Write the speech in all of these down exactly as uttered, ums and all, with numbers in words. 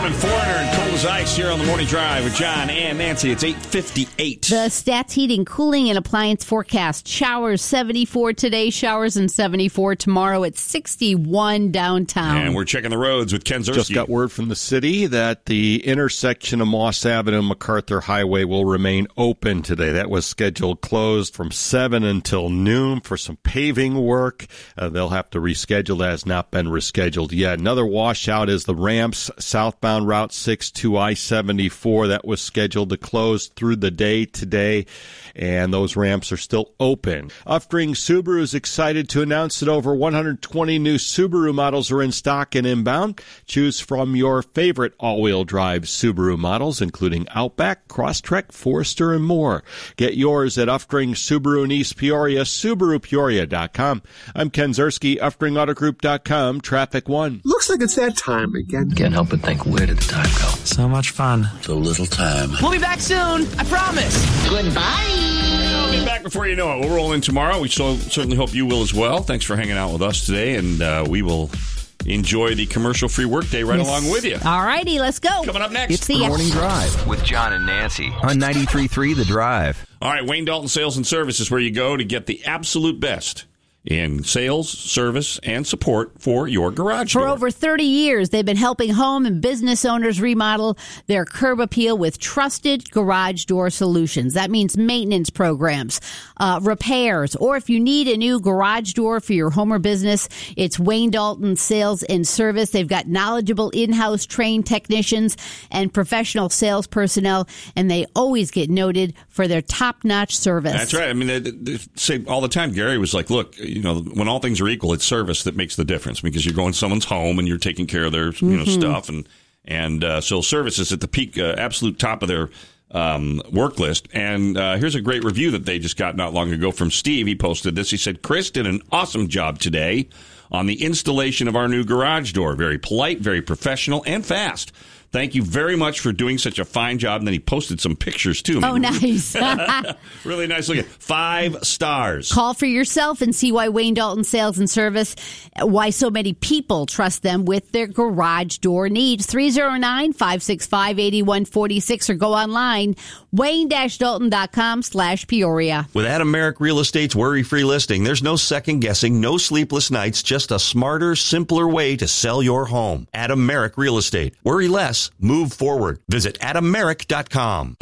and Foreigner and Cold as Ice here on the Morning Drive with John and Nancy. It's eight fifty-eight. The Stats Heating, Cooling, and Appliance forecast. Showers seventy-four today, showers and seventy-four tomorrow. It's sixty-one downtown. And we're checking the roads with Ken Ziersky. Just got word from the city that the intersection of Moss Avenue and MacArthur Highway will remain open today. That was scheduled closed from seven until noon for some paving work. Uh, they'll have to reschedule. That has not been rescheduled yet. Another washout is the ramps southbound Route six to I seventy-four. That was scheduled to close through the day today, and those ramps are still open. Ufdring Subaru is excited to announce that over one hundred twenty new Subaru models are in stock and inbound. Choose from your favorite all-wheel drive Subaru models, including Outback, Crosstrek, Forester, and more. Get yours at Ufdring Subaru in East Peoria, Subaru Peoria dot com. I'm Ken Ziersky, Ufdring Auto Group dot com, Traffic One. Looks like it's that time again. Can't help but think, where did the time go? So much fun. So little time. We'll be back soon. I promise. Goodbye. We'll be back before you know it. We'll roll in tomorrow. We so, certainly hope you will as well. Thanks for hanging out with us today, and uh, we will enjoy the commercial-free workday right yes. along with you. All righty, let's go. Coming up next. It's the Morning Drive with John and Nancy on ninety-three point three The Drive. All right, Wayne Dalton Sales and Service is where you go to get the absolute best in sales, service, and support for your garage door. For over thirty years, they've been helping home and business owners remodel their curb appeal with trusted garage door solutions. That means maintenance programs, uh, repairs, or if you need a new garage door for your home or business, it's Wayne Dalton Sales and Service. They've got knowledgeable in-house trained technicians and professional sales personnel, and they always get noted for their top-notch service. That's right. I mean, they, they say all the time, Gary was like, look, you know, when all things are equal, it's service that makes the difference because you're going to someone's home and you're taking care of their, you know, mm-hmm. stuff. And, and uh, so service is at the peak, uh, absolute top of their um, work list. And uh, here's a great review that they just got not long ago from Steve. He posted this. He said, Chris did an awesome job today on the installation of our new garage door. Very polite, very professional, and fast. Thank you very much for doing such a fine job. And then he posted some pictures, too. Oh, nice. Really nice looking. Five stars. Call for yourself and see why Wayne Dalton Sales and Service, why so many people trust them with their garage door needs. three oh nine, five six five, eight one four six or go online, wayne dash dalton dot com slash Peoria. With Adam Merrick Real Estate's worry-free listing, there's no second-guessing, no sleepless nights, just a smarter, simpler way to sell your home. Adam Merrick Real Estate. Worry less. Move forward. Visit adam merrick dot com.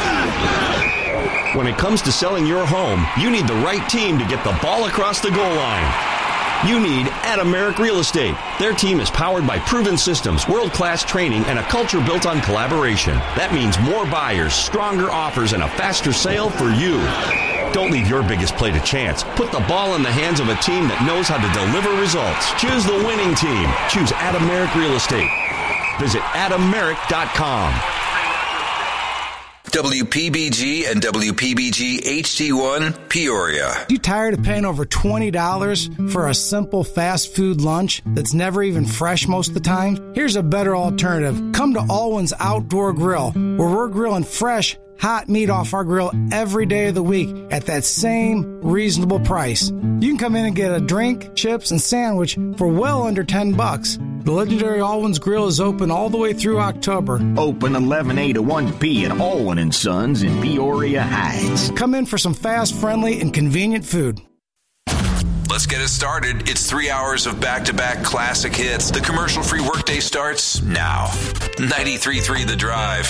When it comes to selling your home, you need the right team to get the ball across the goal line. You need Adam Merrick Real Estate. Their team is powered by proven systems, world-class training, and a culture built on collaboration. That means more buyers, stronger offers, and a faster sale for you. Don't leave your biggest play to chance. Put the ball in the hands of a team that knows how to deliver results. Choose the winning team. Choose Adam Merrick Real Estate. Visit adam merrick dot com. W P B G and W P B G H D one, Peoria. You tired of paying over twenty dollars for a simple fast food lunch that's never even fresh most of the time? Here's a better alternative. Come to Alwyn's Outdoor Grill, where we're grilling fresh, hot meat off our grill every day of the week at that same reasonable price. You can come in and get a drink, chips, and sandwich for well under ten bucks. The legendary Alwyn's Grill is open all the way through October. Open eleven A to one P at Alwyn and Sons in Peoria Heights. Come in for some fast, friendly, and convenient food. Let's get it started. It's three hours of back-to-back classic hits. The commercial-free workday starts now. ninety-three point three The Drive.